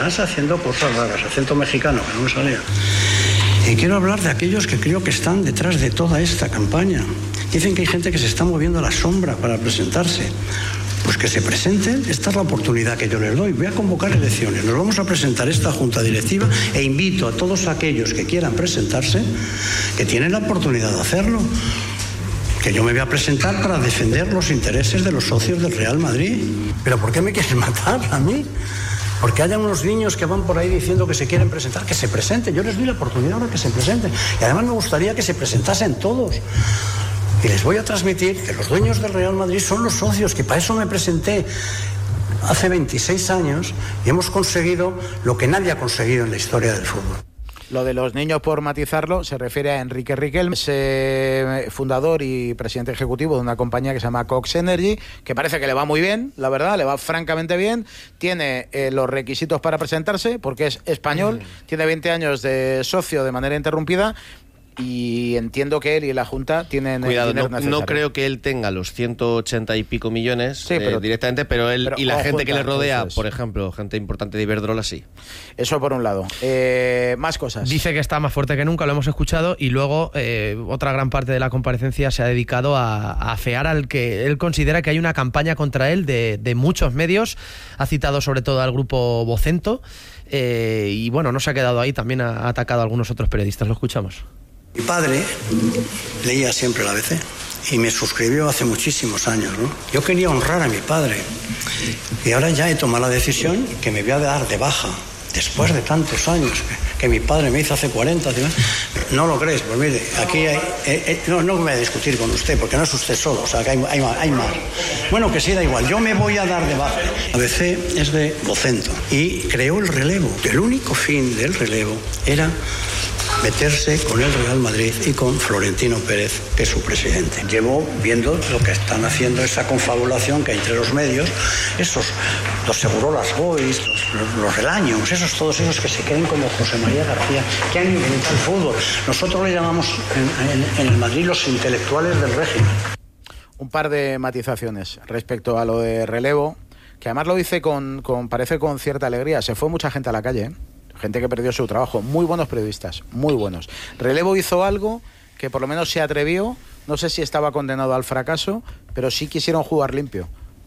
además haciendo cosas raras, acento mexicano, que no me salía. Y quiero hablar de aquellos que creo que están detrás de toda esta campaña. Dicen que hay gente que se está moviendo a la sombra para presentarse. Pues que se presenten, esta es la oportunidad que yo les doy. Voy a convocar elecciones, nos vamos a presentar esta junta directiva e invito a todos aquellos que quieran presentarse, que tienen la oportunidad de hacerlo, que yo me voy a presentar para defender los intereses de los socios del Real Madrid. ¿Pero por qué me quieren matar a mí? Porque haya unos niños que van por ahí diciendo que se quieren presentar, que se presenten. Yo les doy la oportunidad ahora que se presenten. Y además me gustaría que se presentasen todos. Y les voy a transmitir que los dueños del Real Madrid son los socios, que para eso me presenté hace 26 años y hemos conseguido lo que nadie ha conseguido en la historia del fútbol. Lo de los niños, por matizarlo, se refiere a Enrique Riquelme, fundador y presidente ejecutivo de una compañía que se llama Cox Energy, que parece que le va muy bien, la verdad, le va francamente bien, tiene los requisitos para presentarse, porque es español, tiene 20 años de socio de manera interrumpida, y entiendo que él y la Junta tienen cuidado, el dinero necesario. No creo que él tenga los 180 y pico millones sí, pero, directamente, pero él y la gente que le rodea, es. Por ejemplo, gente importante de Iberdrola, sí. Eso por un lado. Más cosas. Dice que está más fuerte que nunca, lo hemos escuchado, y luego otra gran parte de la comparecencia se ha dedicado a afear al que él considera que hay una campaña contra él de muchos medios. Ha citado sobre todo al grupo Vocento y bueno, no se ha quedado ahí, también ha atacado a algunos otros periodistas. Lo escuchamos. Mi padre leía siempre la ABC y me suscribió hace muchísimos años, ¿no? Yo quería honrar a mi padre y ahora ya he tomado la decisión que me voy a dar de baja después de tantos años que mi padre me hizo hace 40. No lo crees, pues mire, aquí no voy a discutir con usted porque no es usted solo, o sea que hay más. Bueno, que sí, da igual, yo me voy a dar de baja. ABC es de Vocento y creó el relevo. El único fin del relevo era meterse con el Real Madrid y con Florentino Pérez, que es su presidente. Llevo viendo lo que están haciendo, esa confabulación que hay entre los medios, los Segurolas Boys, los Relaños, todos esos que se creen como José María García, que han inventado el fútbol. Nosotros le llamamos en el Madrid los intelectuales del régimen. Un par de matizaciones respecto a lo de relevo, que además lo dice parece con cierta alegría. Se fue mucha gente a la calle, ¿eh? Gente que perdió su trabajo, muy buenos periodistas, muy buenos. Relevo hizo algo que por lo menos se atrevió, no sé si estaba condenado al fracaso, pero sí quisieron jugar limpio.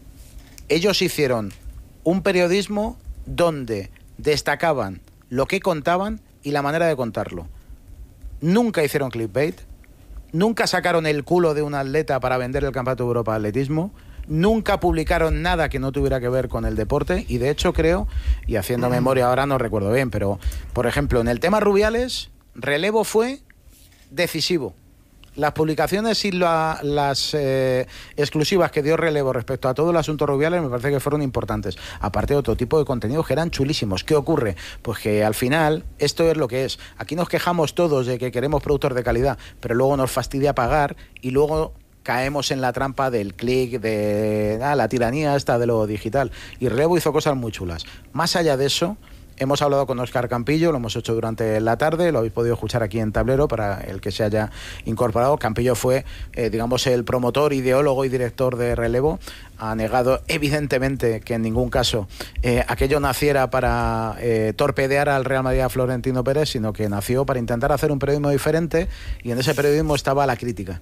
Ellos hicieron un periodismo donde destacaban lo que contaban y la manera de contarlo. Nunca hicieron clickbait, nunca sacaron el culo de un atleta para vender el Campeonato de Europa de Atletismo, nunca publicaron nada que no tuviera que ver con el deporte y de hecho creo, y haciendo memoria ahora no recuerdo bien, pero por ejemplo en el tema Rubiales, Relevo fue decisivo. Las publicaciones y las exclusivas que dio Relevo respecto a todo el asunto Rubiales me parece que fueron importantes. Aparte de otro tipo de contenidos que eran chulísimos. ¿Qué ocurre? Pues que al final esto es lo que es. Aquí nos quejamos todos de que queremos productos de calidad, pero luego nos fastidia pagar y luego caemos en la trampa del click, de la tiranía esta de lo digital. Y Relevo hizo cosas muy chulas. Más allá de eso, hemos hablado con Óscar Campillo, lo hemos hecho durante la tarde, lo habéis podido escuchar aquí en Tablero para el que se haya incorporado. Campillo fue, digamos, el promotor, ideólogo y director de Relevo. Ha negado evidentemente que en ningún caso aquello naciera para torpedear al Real Madrid, a Florentino Pérez, sino que nació para intentar hacer un periodismo diferente y en ese periodismo estaba la crítica.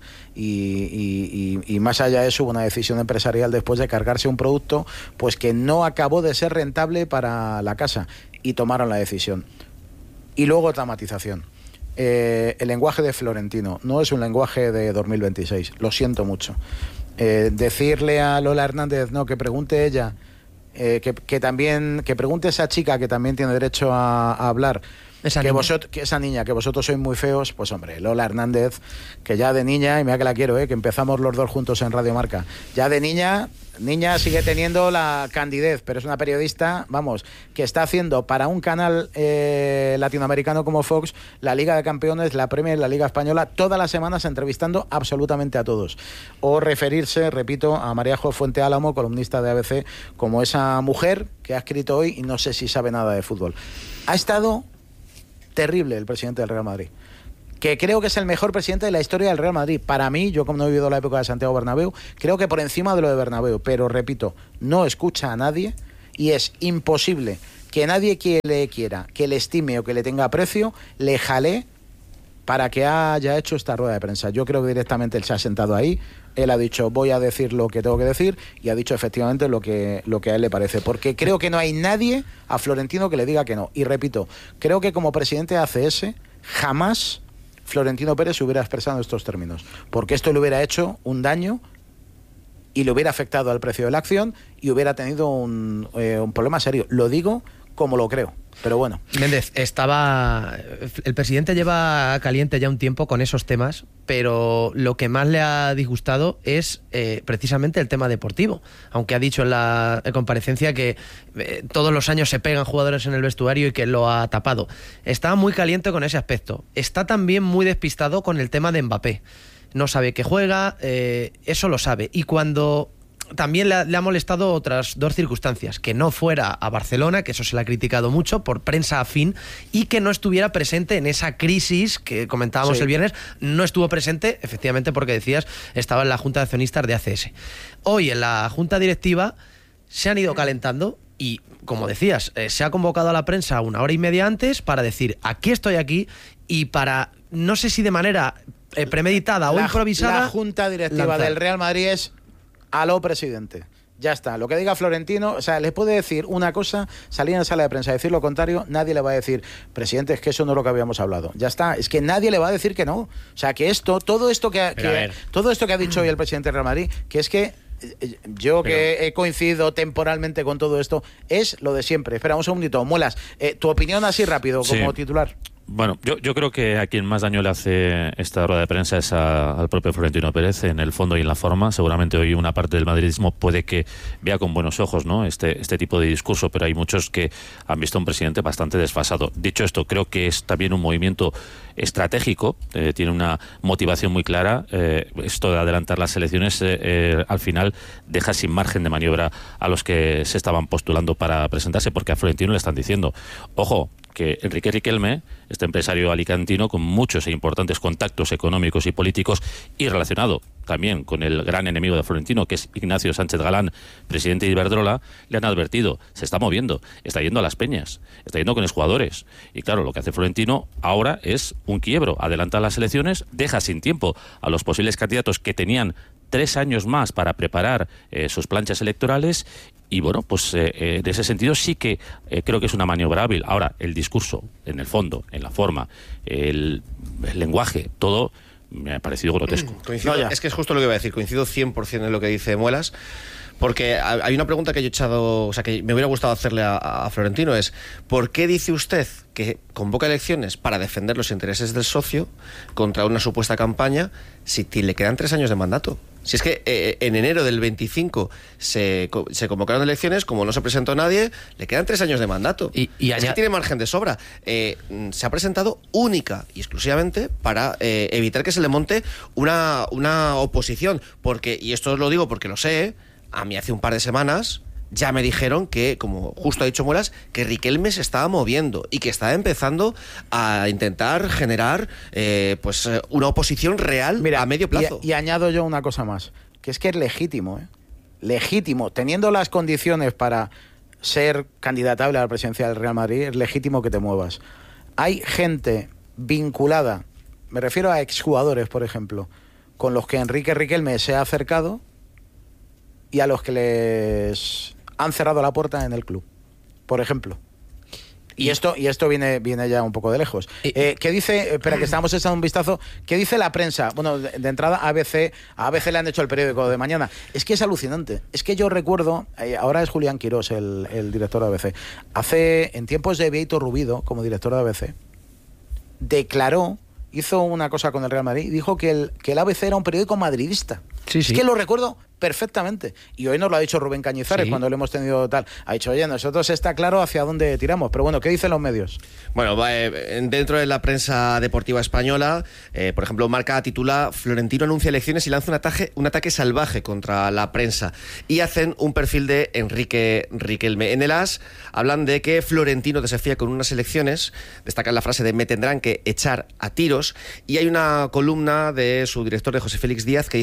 Y más allá de eso hubo una decisión empresarial después de cargarse un producto pues que no acabó de ser rentable para la casa y tomaron la decisión. Y luego otra matización. El lenguaje de Florentino no es un lenguaje de 2026, lo siento mucho. Decirle a Lola Hernández, no, que pregunte ella, que pregunte esa chica que también tiene derecho a hablar, esa niña, que vosotros sois muy feos, pues hombre, Lola Hernández, que ya de niña, y mira que la quiero, que empezamos los dos juntos en Radio Marca, ya de niña sigue teniendo la candidez, pero es una periodista, vamos, que está haciendo para un canal latinoamericano como Fox, la Liga de Campeones, la Premier, la Liga Española, todas las semanas entrevistando absolutamente a todos. O referirse, repito, a María Jo Fuente Álamo, columnista de ABC, como esa mujer que ha escrito hoy y no sé si sabe nada de fútbol. Ha estado terrible el presidente del Real Madrid, que creo que es el mejor presidente de la historia del Real Madrid. Para mí, yo como no he vivido la época de Santiago Bernabéu, creo que por encima de lo de Bernabéu, pero repito, no escucha a nadie y es imposible que nadie que le quiera, que le estime o que le tenga aprecio, le jale para que haya hecho esta rueda de prensa. Yo creo que directamente él se ha sentado ahí, él ha dicho voy a decir lo que tengo que decir y ha dicho efectivamente lo que a él le parece, porque creo que no hay nadie a Florentino que le diga que no. Y repito, creo que como presidente de ACS jamás Florentino Pérez se hubiera expresado en estos términos, porque esto le hubiera hecho un daño y le hubiera afectado al precio de la acción y hubiera tenido un problema serio. Lo digo como lo creo. Pero bueno. Méndez, el presidente lleva caliente ya un tiempo con esos temas, pero lo que más le ha disgustado es precisamente el tema deportivo. Aunque ha dicho en la comparecencia que todos los años se pegan jugadores en el vestuario y que lo ha tapado. Está muy caliente con ese aspecto. Está también muy despistado con el tema de Mbappé. No sabe que juega, eso lo sabe. Y cuando... También le ha molestado otras dos circunstancias, que no fuera a Barcelona, que eso se le ha criticado mucho por prensa afín, y que no estuviera presente en esa crisis que comentábamos el viernes. No estuvo presente, efectivamente, porque decías, estaba en la Junta de Accionistas de ACS. Hoy en la Junta Directiva se han ido calentando y, como decías, se ha convocado a la prensa 1 hora y media antes para decir, aquí estoy aquí, y para, no sé si de manera premeditada o improvisada... La Junta Directiva del Real Madrid es... Aló, presidente. Ya está. Lo que diga Florentino, o sea, le puede decir una cosa, salir en sala de prensa y decir lo contrario, nadie le va a decir, presidente, es que eso no es lo que habíamos hablado. Ya está. Es que nadie le va a decir que no. O sea, que todo esto que ha dicho hoy el presidente del Real Madrid, que es que yo que he coincidido temporalmente con todo esto, es lo de siempre. Espera un segundito. Muelas, tu opinión así rápido, como titular. Bueno, yo creo que a quien más daño le hace esta rueda de prensa es al propio Florentino Pérez, en el fondo y en la forma. Seguramente hoy una parte del madridismo puede que vea con buenos ojos, ¿no?, este tipo de discurso, pero hay muchos que han visto a un presidente bastante desfasado. Dicho esto, creo que es también un movimiento estratégico, tiene una motivación muy clara. Esto de adelantar las elecciones al final deja sin margen de maniobra a los que se estaban postulando para presentarse, porque a Florentino le están diciendo, ojo, que Enrique Riquelme, este empresario alicantino con muchos e importantes contactos económicos y políticos, y relacionado también con el gran enemigo de Florentino, que es Ignacio Sánchez Galán, presidente de Iberdrola, le han advertido, se está moviendo, está yendo a las peñas, está yendo con los jugadores. Y claro, lo que hace Florentino ahora es un quiebro, adelanta las elecciones, deja sin tiempo a los posibles candidatos que tenían 3 años más para preparar sus planchas electorales. Y bueno, pues en ese sentido sí que creo que es una maniobra hábil. Ahora, el discurso, en el fondo, en la forma, el lenguaje, todo me ha parecido grotesco. Es que es justo lo que iba a decir, coincido 100% en lo que dice Muelas, porque hay una pregunta que yo he echado, o sea, que me hubiera gustado hacerle a Florentino, es ¿por qué dice usted que convoca elecciones para defender los intereses del socio contra una supuesta campaña si le quedan 3 años de mandato? Si es que en enero del 25 se convocaron elecciones, como no se presentó nadie, le quedan 3 años de mandato. Y es que tiene margen de sobra. Se ha presentado única y exclusivamente para evitar que se le monte una oposición. Porque, y esto os lo digo porque lo sé, a mí hace un par de semanas ya me dijeron que, como justo ha dicho Muelas, que Riquelme se estaba moviendo y que estaba empezando a intentar generar una oposición real a medio plazo. Y añado yo una cosa más, que es legítimo, legítimo, teniendo las condiciones para ser candidatable a la presidencia del Real Madrid, es legítimo que te muevas. Hay gente vinculada, me refiero a exjugadores, por ejemplo, con los que Enrique Riquelme se ha acercado y a los que les han cerrado la puerta en el club, por ejemplo. Y esto viene ya un poco de lejos. ¿Qué dice? Espera, que estamos echando un vistazo. ¿Qué dice la prensa? Bueno, de entrada, a ABC le han hecho el periódico de mañana. Es que es alucinante. Es que yo recuerdo, ahora es Julián Quirós el director de ABC. En tiempos de Vieito Rubido, como director de ABC, hizo una cosa con el Real Madrid y dijo que el ABC era un periódico madridista. Sí. Es que lo recuerdo perfectamente. Y hoy nos lo ha dicho Rubén Cañizares cuando lo hemos tenido tal. Ha dicho, oye, nosotros está claro hacia dónde tiramos. Pero bueno, ¿qué dicen los medios? Bueno, dentro de la prensa deportiva española, por ejemplo, Marca titula Florentino anuncia elecciones y lanza un ataque salvaje contra la prensa. Y hacen un perfil de Enrique Riquelme. En el AS hablan de que Florentino desafía con unas elecciones, destacan la frase de me tendrán que echar a tiros. Y hay una columna de su director, de José Félix Díaz, que dice mucho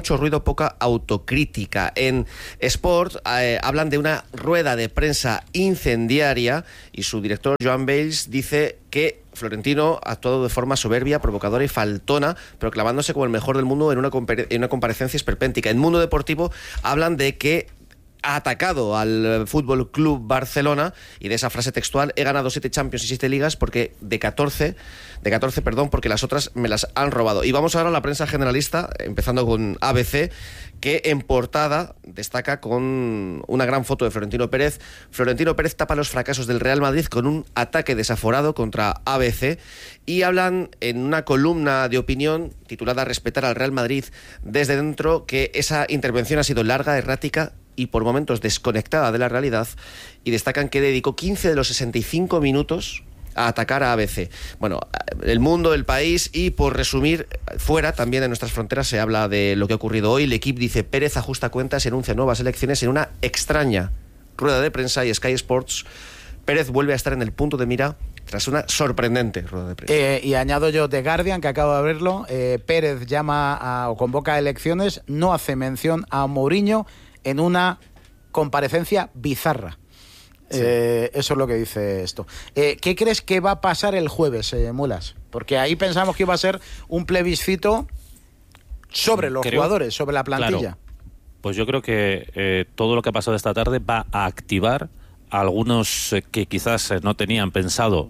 mucho ruido, poca autocrítica. En Sport hablan de una rueda de prensa incendiaria y su director, Joan Bales, dice que Florentino ha actuado de forma soberbia, provocadora y faltona, proclamándose como el mejor del mundo en una comparecencia esperpéntica. En Mundo Deportivo hablan de que ha atacado al Fútbol Club Barcelona y de esa frase textual: he ganado 7 Champions y 7 Ligas porque de 14, porque las otras me las han robado. Y vamos ahora a la prensa generalista, empezando con ABC, que en portada destaca con una gran foto de Florentino Pérez. Florentino Pérez tapa los fracasos del Real Madrid con un ataque desaforado contra ABC, y hablan en una columna de opinión titulada Respetar al Real Madrid desde dentro que esa intervención ha sido larga, errática y por momentos desconectada de la realidad, y destacan que dedicó 15 de los 65 minutos a atacar a ABC. Bueno, El Mundo, El País y, por resumir, fuera también de nuestras fronteras se habla de lo que ha ocurrido hoy. L'Equipe dice: Pérez ajusta cuentas y anuncia nuevas elecciones en una extraña rueda de prensa. Y Sky Sports: Pérez vuelve a estar en el punto de mira tras una sorprendente rueda de prensa. Y añado yo The Guardian, que acabo de abrirlo, Pérez llama o convoca a elecciones, no hace mención a Mourinho en una comparecencia bizarra. Sí. Eso es lo que dice esto. ¿Qué crees que va a pasar el jueves, Mulas? Porque ahí pensamos que iba a ser un plebiscito sobre los jugadores, sobre la plantilla. Claro. Pues yo creo que todo lo que ha pasado esta tarde va a activar a algunos que quizás no tenían pensado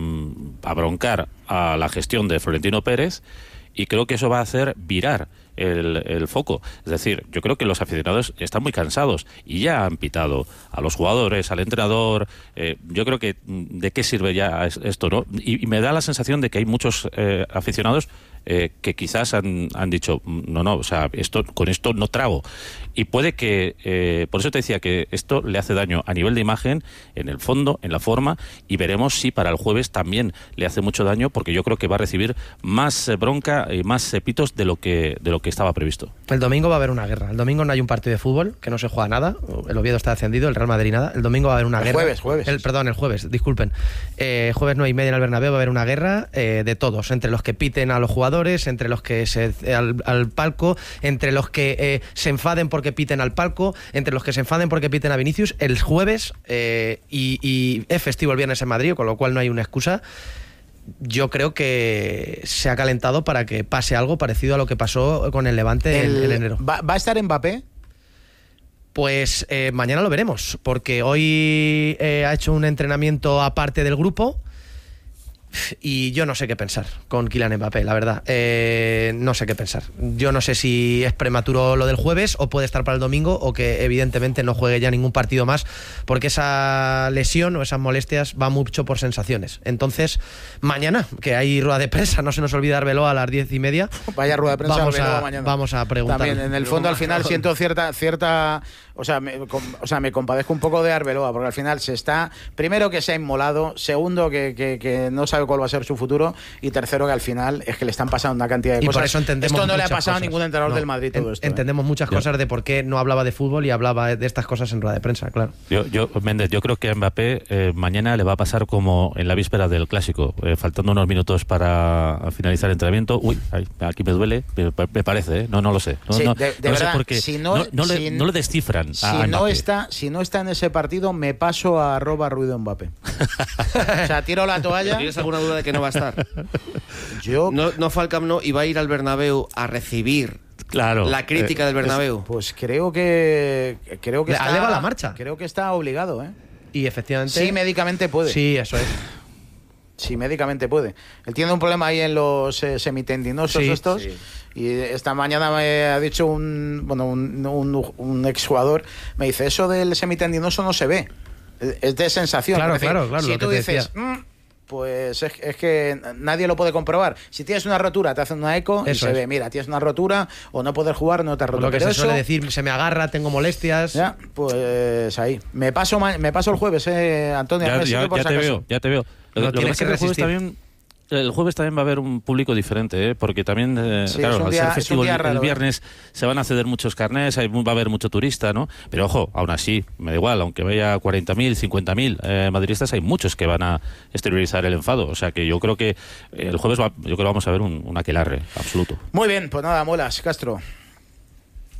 abroncar a la gestión de Florentino Pérez, y creo que eso va a hacer virar el foco. Es decir, yo creo que los aficionados están muy cansados y ya han pitado a los jugadores, al entrenador. Yo creo que ¿de qué sirve ya esto, no? Y me da la sensación de que hay muchos aficionados que quizás han dicho no, o sea, con esto no trago. Y puede que, por eso te decía que esto le hace daño a nivel de imagen, en el fondo, en la forma, y veremos si para el jueves también le hace mucho daño, porque yo creo que va a recibir más bronca y más pitos de lo que estaba previsto. El domingo va a haber una guerra. El domingo no hay un partido de fútbol, que no se juega nada. El Oviedo está descendido, el Real Madrid nada. El domingo va a haber una guerra. El jueves, disculpen. Jueves 9:30 en el Bernabéu va a haber una guerra de todos, entre los que piten a los jugadores, entre los que al palco, entre los que se enfaden porque piten al palco, entre los que se enfaden porque piten a Vinicius. El jueves, y es festivo el viernes en Madrid, con lo cual no hay una excusa. Yo creo que se ha calentado para que pase algo parecido a lo que pasó con el Levante en enero. ¿Va a estar Mbappé? Pues mañana lo veremos, porque hoy ha hecho un entrenamiento aparte del grupo y yo no sé qué pensar con Kylian Mbappé, la verdad. No sé qué pensar. Yo no sé si es prematuro lo del jueves o puede estar para el domingo, o que evidentemente no juegue ya ningún partido más, porque esa lesión o esas molestias va mucho por sensaciones. Entonces, mañana, que hay rueda de prensa, no se nos olvida Arbeloa a las 10:30. Vaya rueda de prensa, vamos a preguntar. También, en el fondo, al final siento cierta o sea, me compadezco un poco de Arbeloa, porque al final primero que se ha inmolado, segundo que no sabe cuál va a ser su futuro, y tercero que al final es que le están pasando una cantidad de cosas. Por eso entendemos esto no le ha pasado cosas a ningún entrenador del Madrid, todo esto. Entendemos muchas cosas de por qué no hablaba de fútbol y hablaba de estas cosas en rueda de prensa, claro. Méndez, yo creo que a Mbappé mañana le va a pasar como en la víspera del Clásico, faltando unos minutos para finalizar el entrenamiento. Uy, aquí me duele, me parece, no lo sé. No sé por qué. No le descifran a Mbappé. Si no está en ese partido, me paso a @Ruido Mbappé. O sea, tiro la toalla. ¿Tienes alguna duda de que no va a estar? No fue al Camp Nou y va a ir al Bernabéu a recibir la crítica del Bernabéu. Pues creo que está, eleva la marcha. Creo que está obligado, Y efectivamente. Sí, médicamente puede. Sí, eso es. Sí, médicamente puede. Él tiene un problema ahí en los semitendinosos estos. Sí. Y esta mañana me ha dicho un exjugador, me dice, eso del semitendinoso no se ve, es de sensación. Claro. Si tú dices, pues es que nadie lo puede comprobar. Si tienes una rotura, te hacen una eco y se ve, mira, tienes una rotura, o no poder jugar, no te has roto. Lo que se suele decir, se me agarra, tengo molestias. Ya, pues ahí. Me paso el jueves, Antonio. Ya te veo. No tienes que resistir. El jueves también va a haber un público diferente, porque también, claro, al ser festivo el viernes se van a ceder muchos carnés, va a haber mucho turista, ¿no? Pero ojo, aún así, me da igual, aunque vaya 40.000, 50.000 madridistas, hay muchos que van a exteriorizar el enfado. O sea que yo creo que el jueves vamos a ver un aquelarre absoluto. Muy bien, pues nada, Mulas, Castro.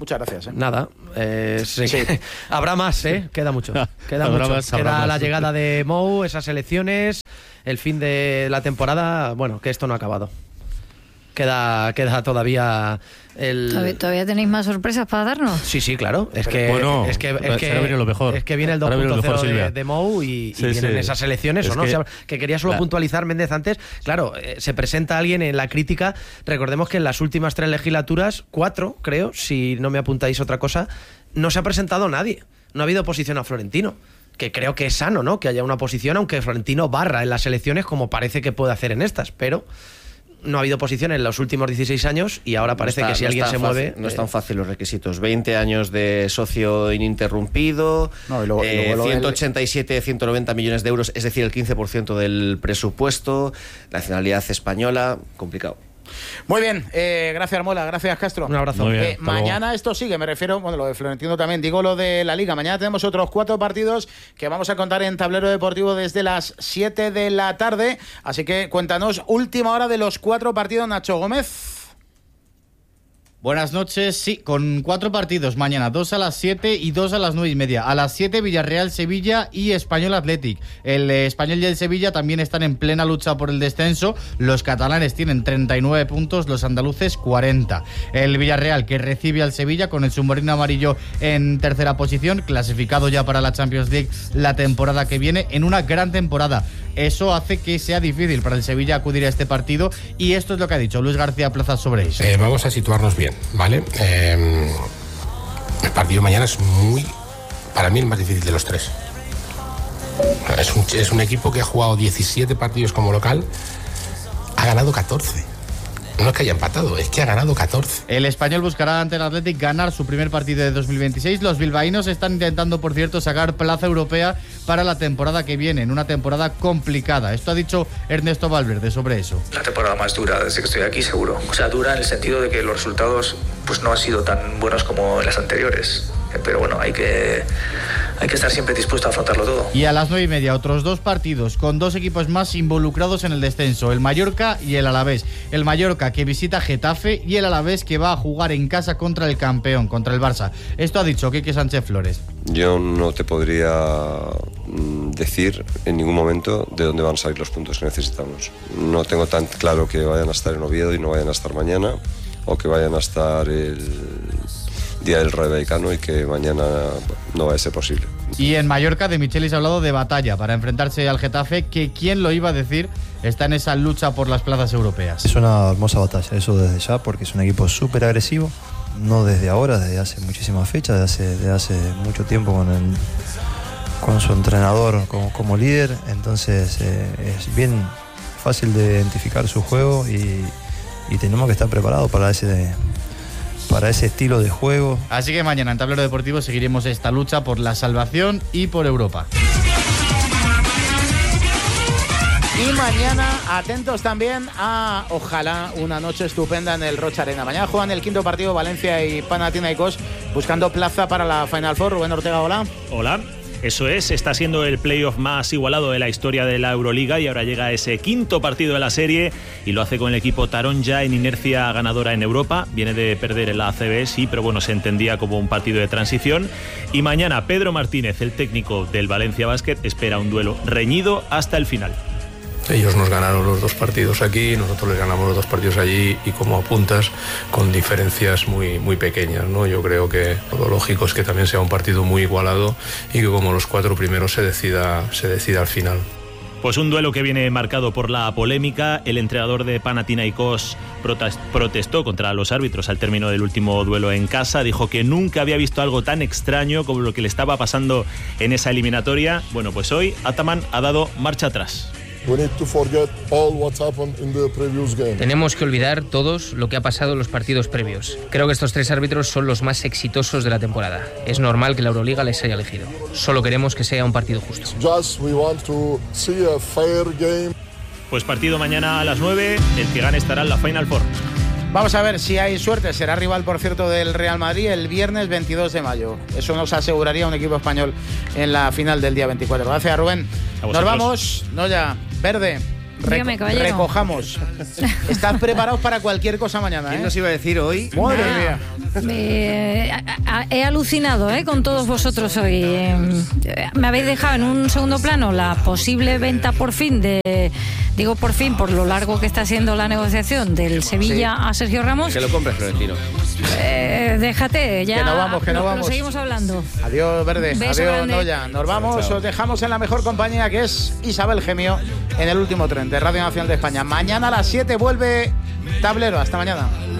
Muchas gracias. Nada, sí. Habrá más, queda mucho. Queda Habrá mucho. más, Queda habrá la más. llegada de Mou, esas elecciones, el fin de la temporada. Bueno, que esto no ha acabado. Queda todavía el... ¿Todavía tenéis más sorpresas para darnos? Sí, claro. Es que Bueno, es que ahora viene lo mejor. Es que viene el Ahora viene lo mejor, 2.0 Silvia. de Mou y Sí, vienen sí. esas elecciones, Es ¿o no? que- O sea, que quería solo puntualizar, Méndez, antes. Claro, se presenta alguien en la crítica. Recordemos que en las últimas 3 legislaturas, 4, creo, si no me apuntáis otra cosa, no se ha presentado nadie. No ha habido oposición a Florentino. Que creo que es sano, ¿no? Que haya una oposición, aunque Florentino barra en las elecciones como parece que puede hacer en estas, pero no ha habido oposición en los últimos 16 años y ahora parece que si alguien se mueve... No es tan fácil los requisitos. 20 años de socio ininterrumpido, No, y luego 187, 190 millones de euros, es decir, el 15% del presupuesto, nacionalidad española, complicado. Muy bien, gracias Armola, gracias Castro. Un abrazo. Muy bien, hasta Mañana luego. esto sigue, me refiero, bueno, lo de Florentino también, digo lo de la Liga. Mañana tenemos otros 4 partidos que vamos a contar en Tablero Deportivo desde las 7 de la tarde. Así que cuéntanos, última hora de los 4 partidos, Nacho Gómez. Buenas noches, sí, con 4 partidos mañana, 2 a las 7 y 2 a las 9:30. A las 7 Villarreal-Sevilla y Español Athletic. El Español y el Sevilla también están en plena lucha por el descenso. Los catalanes tienen 39 puntos, los andaluces 40. El Villarreal que recibe al Sevilla con el submarino amarillo en tercera posición, clasificado ya para la Champions League la temporada que viene, en una gran temporada. Eso hace que sea difícil para el Sevilla acudir a este partido y esto es lo que ha dicho Luis García Plaza sobre eso. Vamos a situarnos bien, ¿vale? El partido de mañana es para mí el más difícil de los 3. Es un equipo que ha jugado 17 partidos como local, ha ganado 14. No es que haya empatado, es que ha ganado 14. El Español buscará ante el Athletic ganar su primer partido de 2026. Los bilbaínos están intentando, por cierto, sacar plaza europea para la temporada que viene, en una temporada complicada. Esto ha dicho Ernesto Valverde sobre eso. La temporada más dura desde que estoy aquí, seguro. O sea, dura en el sentido de que los resultados pues no han sido tan buenos como en las anteriores. Pero bueno, hay que estar siempre dispuesto a afrontarlo todo. Y a las 9:30, otros 2 partidos con 2 equipos más involucrados en el descenso, el Mallorca y el Alavés. El Mallorca que visita Getafe y el Alavés que va a jugar en casa contra el campeón, contra el Barça. Esto ha dicho Quique Sánchez Flores. Yo no te podría decir en ningún momento de dónde van a salir los puntos que necesitamos. No tengo tan claro que vayan a estar en Oviedo y no vayan a estar mañana, o que vayan a estar el día del Rayo Vallecano y que mañana no va a ser posible. Y en Mallorca de Michelis ha hablado de batalla para enfrentarse al Getafe, que quién lo iba a decir, está en esa lucha por las plazas europeas. Es una hermosa batalla, eso desde ya, porque es un equipo súper agresivo, no desde ahora, desde hace muchísimas fechas, desde hace mucho tiempo con su entrenador como líder, entonces es bien fácil de identificar su juego y tenemos que estar preparados para ese estilo de juego. Así que mañana en Tablero Deportivo seguiremos esta lucha por la salvación y por Europa. Y mañana, atentos también a, ojalá, una noche estupenda en el Rocha Arena. Mañana juegan el 5º partido Valencia y Panathinaikos buscando plaza para la Final Four. Rubén Ortega, hola. Hola. Eso es, está siendo el playoff más igualado de la historia de la Euroliga y ahora llega ese 5º partido de la serie y lo hace con el equipo Tarón ya en inercia ganadora en Europa. Viene de perder en la ACB, sí, pero bueno, se entendía como un partido de transición. Y mañana Pedro Martínez, el técnico del Valencia Basket, espera un duelo reñido hasta el final. Ellos nos ganaron los 2 partidos aquí, nosotros les ganamos los 2 partidos allí y como apuntas, con diferencias muy, muy pequeñas, ¿no? Yo creo que lo lógico es que también sea un partido muy igualado y que como los 4 primeros se decida al final. Pues un duelo que viene marcado por la polémica. El entrenador de Panathinaikos protestó contra los árbitros al término del último duelo en casa. Dijo que nunca había visto algo tan extraño como lo que le estaba pasando en esa eliminatoria. Bueno, pues hoy Ataman ha dado marcha atrás. Tenemos que olvidar todos lo que ha pasado en los partidos previos. Creo que estos 3 árbitros son los más exitosos de la temporada. Es normal que la Euroliga les haya elegido. Solo queremos que sea un partido justo. Pues partido mañana a las 9. El que gane estará en la Final Four. Vamos a ver si hay suerte. Será rival, por cierto, del Real Madrid el viernes 22 de mayo. Eso nos aseguraría un equipo español en la final del día 24. Gracias, Rubén. Nos vamos. No ya. Verde. Dígame, caballero. Recojamos. ¿Estás preparados para cualquier cosa mañana? ¿Quién nos iba a decir hoy? Madre mía. He alucinado con todos vosotros hoy. Me habéis dejado en un segundo plano la posible venta por fin digo por fin, por lo largo que está siendo la negociación del Sevilla a Sergio Ramos. Que lo compre Florentino. Déjate, ya. Que no vamos. Lo seguimos hablando. Adiós, Verde. Beso Adiós, grande. Noya. Nos vamos, Chao. os dejamos en la mejor compañía, que es Isabel Gemio, en el último tren de Radio Nacional de España. Mañana a las 7 vuelve Tablero. Hasta mañana.